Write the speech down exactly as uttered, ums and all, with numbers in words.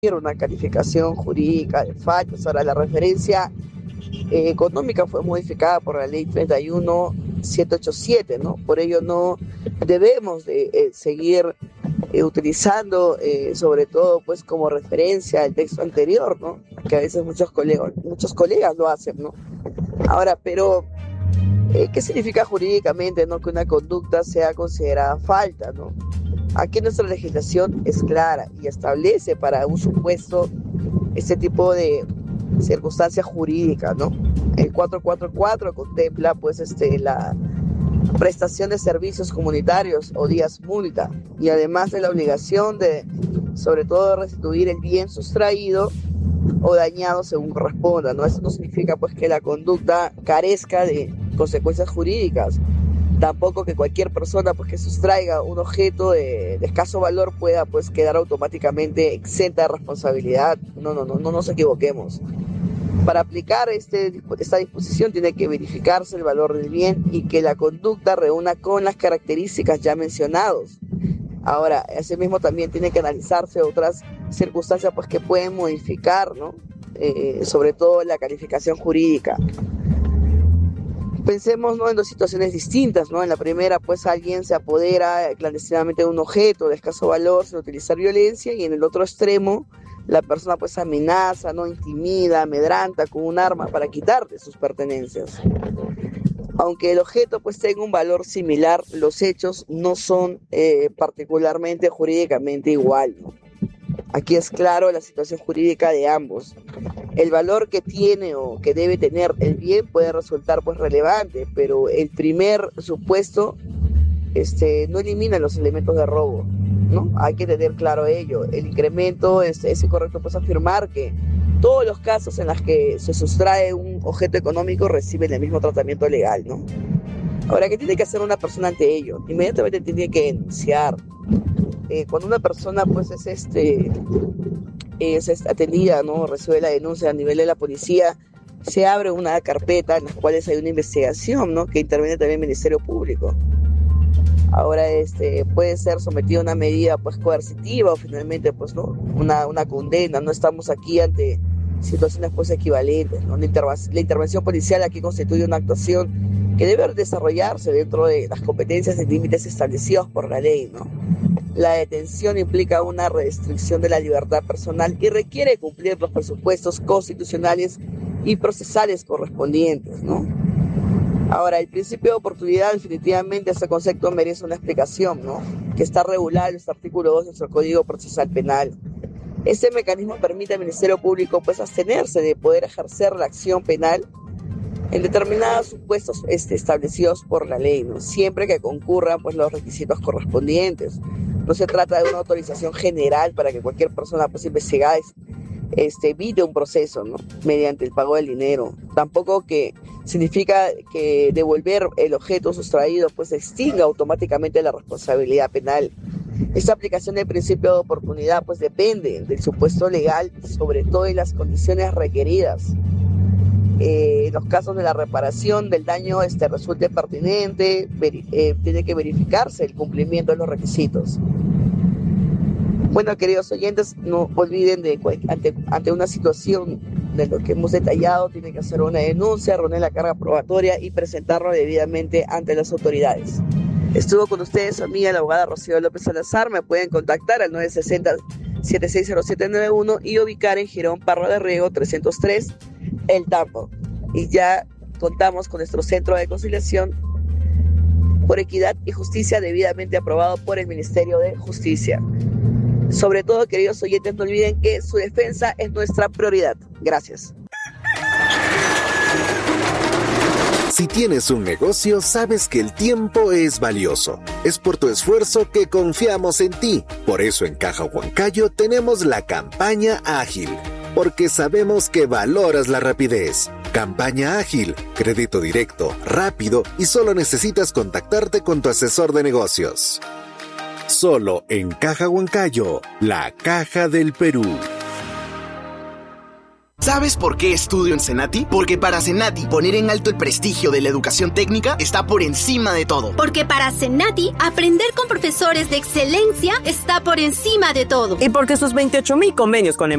una calificación jurídica de fallos. Ahora, la referencia eh, económica fue modificada por la ley treinta y uno mil setecientos ochenta y siete, ¿no? Por ello no debemos de eh, seguir eh, utilizando eh, sobre todo pues como referencia el texto anterior, ¿no? Que a veces muchos colegas, muchos colegas lo hacen, ¿no? Ahora, pero eh, ¿qué significa jurídicamente, ¿no? Que una conducta sea considerada falta, ¿no? Aquí nuestra legislación es clara y establece para un supuesto este tipo de circunstancias jurídicas, ¿no? El cuatrocientos cuarenta y cuatro contempla pues este la prestación de servicios comunitarios o días multa, y además de la obligación de sobre todo restituir el bien sustraído o dañado según corresponda, ¿no? Eso no significa pues que la conducta carezca de consecuencias jurídicas. Tampoco que cualquier persona pues que sustraiga un objeto de, de escaso valor pueda pues quedar automáticamente exenta de responsabilidad. No, no, no, no nos equivoquemos. Para aplicar este, esta disposición tiene que verificarse el valor del bien y que la conducta reúna con las características ya mencionadas. Ahora, asimismo también tiene que analizarse otras circunstancias pues que pueden modificar, ¿no? Eh, sobre todo la calificación jurídica. Pensemos, ¿no?, en dos situaciones distintas, ¿no? En la primera, pues alguien se apodera clandestinamente de un objeto de escaso valor sin utilizar violencia, y en el otro extremo, la persona pues amenaza, ¿no?, intimida, amedranta con un arma para quitarle sus pertenencias. Aunque el objeto pues tenga un valor similar, los hechos no son eh, particularmente jurídicamente igual, ¿no? Aquí es claro la situación jurídica de ambos. El valor que tiene o que debe tener el bien puede resultar pues relevante, pero el primer supuesto este, no elimina los elementos de robo, ¿no? Hay que tener claro ello. El incremento es, es incorrecto pues afirmar que todos los casos en los que se sustrae un objeto económico reciben el mismo tratamiento legal, ¿no? Ahora, ¿qué tiene que hacer una persona ante ello? Inmediatamente tiene que denunciar. Eh, cuando una persona pues es este es atendida, ¿no?, recibe la denuncia a nivel de la policía, se abre una carpeta en la cual hay una investigación, ¿no?, que interviene también el Ministerio Público. Ahora este puede ser sometido a una medida pues coercitiva o finalmente pues no una, una condena. No estamos aquí ante situaciones pues equivalentes, ¿no? La, interv- la intervención policial aquí constituye una actuación que debe desarrollarse dentro de las competencias y límites establecidos por la ley, ¿no? La detención implica una restricción de la libertad personal y requiere cumplir los presupuestos constitucionales y procesales correspondientes, ¿no? Ahora, el principio de oportunidad, definitivamente este concepto merece una explicación, ¿no?, que está regulado en nuestro artículo dos de nuestro Código Procesal Penal. Este mecanismo permite al Ministerio Público pues abstenerse de poder ejercer la acción penal en determinados supuestos este, establecidos por la ley, ¿no?, siempre que concurran pues los requisitos correspondientes. No se trata de una autorización general para que cualquier persona pues investigada este, evite un proceso, ¿no?, mediante el pago del dinero. Tampoco que significa que devolver el objeto sustraído pues extinga automáticamente la responsabilidad penal. Esta aplicación del principio de oportunidad pues depende del supuesto legal, sobre todo de las condiciones requeridas. Eh, en los casos de la reparación del daño este, resulte pertinente, veri- eh, tiene que verificarse el cumplimiento de los requisitos. Bueno, queridos oyentes, no olviden de ante, ante una situación de lo que hemos detallado, tienen que hacer una denuncia, reunir la carga probatoria y presentarlo debidamente ante las autoridades. Estuvo con ustedes su amiga la abogada Rocío López Salazar. Me pueden contactar al nueve seis cero, siete seis cero siete nueve uno y ubicar en Girón Parra de Riego trescientos tres, El Tambo. Y ya contamos con nuestro centro de conciliación por equidad y justicia debidamente aprobado por el Ministerio de Justicia. Sobre todo, queridos oyentes, no olviden que su defensa es nuestra prioridad. Gracias. Si tienes un negocio, sabes que el tiempo es valioso. Es por tu esfuerzo que confiamos en ti. Por eso en Caja Huancayo tenemos la campaña ágil, porque sabemos que valoras la rapidez. Campaña ágil, crédito directo, rápido y solo necesitas contactarte con tu asesor de negocios. Solo en Caja Huancayo, la Caja del Perú. ¿Sabes por qué estudio en Senati? Porque para Senati poner en alto el prestigio de la educación técnica está por encima de todo. Porque para Senati aprender con profesores de excelencia está por encima de todo. Y porque sus veintiocho mil convenios con